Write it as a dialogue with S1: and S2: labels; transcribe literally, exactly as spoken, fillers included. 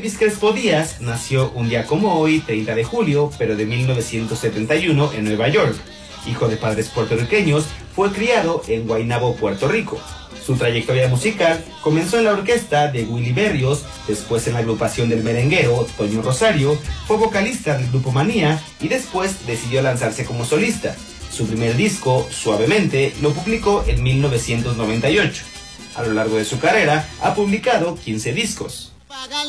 S1: Elvis Crespo Díaz nació un día como hoy, treinta de julio, pero de mil novecientos setenta y uno, en Nueva York. Hijo de padres puertorriqueños, fue criado en Guaynabo, Puerto Rico. Su trayectoria musical comenzó en la orquesta de Willy Berrios, después en la agrupación del merenguero Toño Rosario, fue vocalista del grupo Manía y después decidió lanzarse como solista. Su primer disco, Suavemente, lo publicó en mil novecientos noventa y ocho. A lo largo de su carrera, ha publicado quince discos.